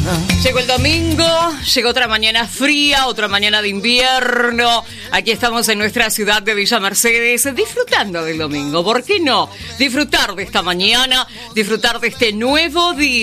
Llegó el domingo, llegó otra mañana fría, otra mañana de invierno. Aquí estamos en nuestra ciudad de Villa Mercedes, disfrutando del domingo. ¿Por qué no? Disfrutar de esta mañana, disfrutar de este nuevo día.